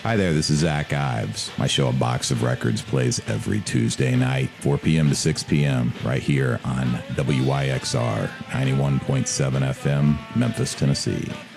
Hi there, this is Zach Ives. My show, A Box of Records, plays every Tuesday night, 4 p.m. to 6 p.m., right here on WYXR 91.7 FM, Memphis, Tennessee.